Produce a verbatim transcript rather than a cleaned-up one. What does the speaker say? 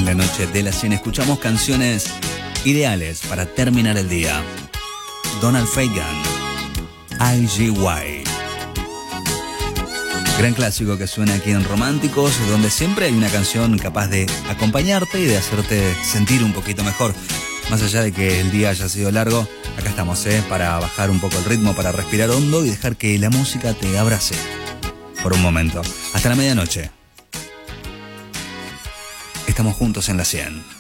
la noche de la cien escuchamos canciones ideales para terminar el día. Donald Fagan, I G Y. Gran clásico que suena aquí en Románticos, donde siempre hay una canción capaz de acompañarte y de hacerte sentir un poquito mejor. Más allá de que el día haya sido largo, acá estamos, ¿eh? Para bajar un poco el ritmo, para respirar hondo y dejar que la música te abrace por un momento. Hasta la medianoche. Estamos juntos en la cien.